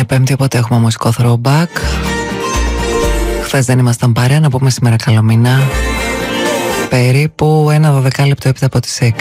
Είναι Πέμπτη, οπότε έχουμε μουσικό throwback. Χθες δεν ήμασταν παρέα, να πούμε σήμερα καλό μήνα. Περίπου ένα 12 λεπτό έπειτα από τις 6.